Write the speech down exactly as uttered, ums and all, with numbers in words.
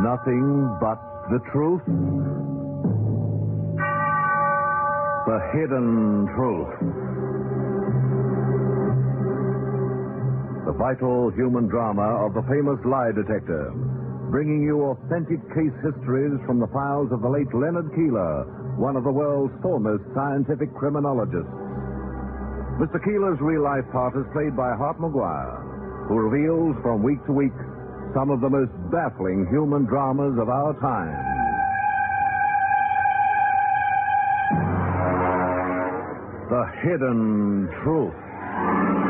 Nothing but the truth. The hidden truth. The vital human drama of the famous lie detector, bringing you authentic case histories from the files of the late Leonard Keeler, one of the world's foremost scientific criminologists. Mister Keeler's real-life part is played by Hart Maguire, who reveals from week to week some of the most baffling human dramas of our time. The Hidden Truth.